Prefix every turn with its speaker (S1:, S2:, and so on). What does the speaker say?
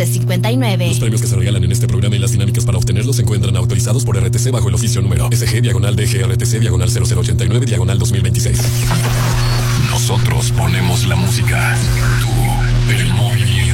S1: 1159.
S2: Los premios que se regalan en este programa y las dinámicas para obtenerlos se encuentran autorizados por RTC bajo el oficio número SG/DGRTC/0089/2026.
S3: Nosotros ponemos la música. Tú, el movimiento.